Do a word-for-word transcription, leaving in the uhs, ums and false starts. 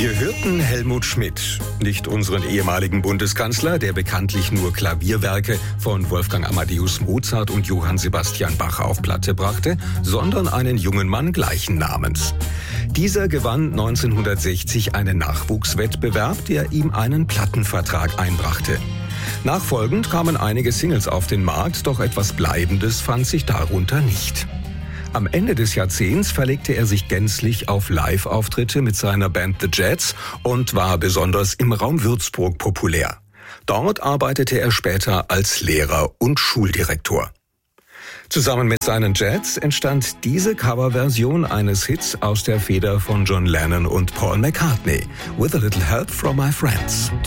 Wir hörten Helmut Schmidt, nicht unseren ehemaligen Bundeskanzler, der bekanntlich nur Klavierwerke von Wolfgang Amadeus Mozart und Johann Sebastian Bach auf Platte brachte, sondern einen jungen Mann gleichen Namens. Dieser gewann neunzehnhundertsechzig einen Nachwuchswettbewerb, der ihm einen Plattenvertrag einbrachte. Nachfolgend kamen einige Singles auf den Markt, doch etwas Bleibendes fand sich darunter nicht. Am Ende des Jahrzehnts verlegte er sich gänzlich auf Live-Auftritte mit seiner Band The Jets und war besonders im Raum Würzburg populär. Dort arbeitete er später als Lehrer und Schuldirektor. Zusammen mit seinen Jets entstand diese Coverversion eines Hits aus der Feder von John Lennon und Paul McCartney, With a Little Help from My Friends.